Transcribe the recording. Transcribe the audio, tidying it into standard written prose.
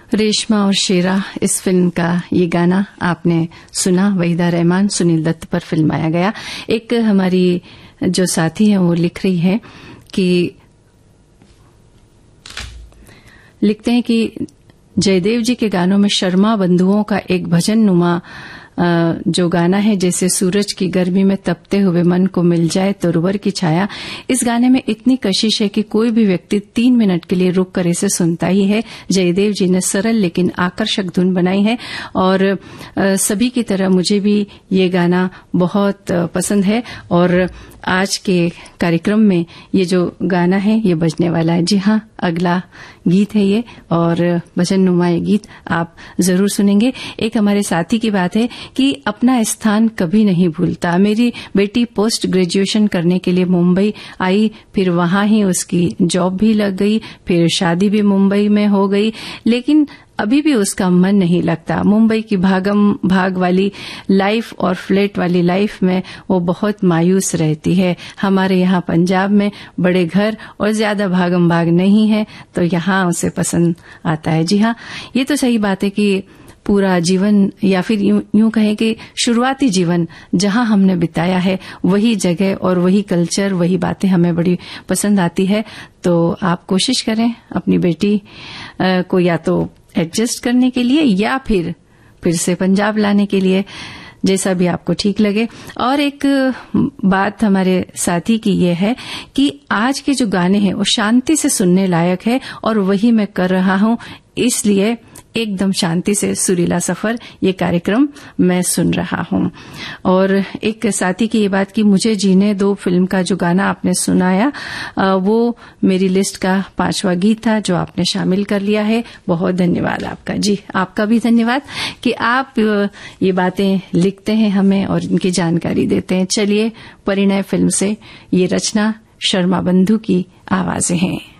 रेशमा और शेरा इस फिल्म का ये गाना आपने सुना। वहीदा रहमान, सुनील दत्त पर फिल्माया गया। एक हमारी जो साथी हैं वो लिख रही है कि लिखते हैं कि जयदेव जी के गानों में शर्मा बंधुओं का एक भजन नुमा जो गाना है, जैसे सूरज की गर्मी में तपते हुए मन को मिल जाए तोरवर की छाया। इस गाने में इतनी कशिश है कि कोई भी व्यक्ति 3 मिनट के लिए रुक कर इसे सुनता ही है। जयदेव जी ने सरल लेकिन आकर्षक धुन बनाई है और सभी की तरह मुझे भी ये गाना बहुत पसंद है और आज के कार्यक्रम में ये जो गाना है ये बजने वाला है। जी हाँ, अगला गीत है ये और भजन नुमा ये गीत आप जरूर सुनेंगे। एक हमारे साथी की बात है कि अपना स्थान कभी नहीं भूलता। मेरी बेटी पोस्ट ग्रेजुएशन करने के लिए मुंबई आई, फिर वहां ही उसकी जॉब भी लग गई, फिर शादी भी मुंबई में हो गई, लेकिन अभी भी उसका मन नहीं लगता। मुंबई की भागम भाग वाली लाइफ और फ्लैट वाली लाइफ में वो बहुत मायूस रहती है। हमारे यहाँ पंजाब में बड़े घर और ज्यादा भागम भाग नहीं है, तो यहाँ उसे पसंद आता है। जी हाँ, ये तो सही बात है कि पूरा जीवन या फिर यूं कहें कि शुरुआती जीवन जहां हमने बिताया है वही जगह और वही कल्चर, वही बातें हमें बड़ी पसंद आती है। तो आप कोशिश करें अपनी बेटी को या तो एडजस्ट करने के लिए या फिर से पंजाब लाने के लिए, जैसा भी आपको ठीक लगे। और एक बात हमारे साथी की ये है कि आज के जो गाने हैं वो शांति से सुनने लायक है और वही मैं कर रहा हूं, इसलिए एकदम शांति से सुरीला सफर ये कार्यक्रम मैं सुन रहा हूं। और एक साथी की ये बात कि मुझे जीने दो फिल्म का जो गाना आपने सुनाया वो मेरी लिस्ट का 5वां गीत था जो आपने शामिल कर लिया है। बहुत धन्यवाद आपका। जी, आपका भी धन्यवाद कि आप ये बातें लिखते हैं हमें और इनकी जानकारी देते हैं। चलिए, परिणय फिल्म से ये रचना शर्मा बंधु की आवाजें हैं।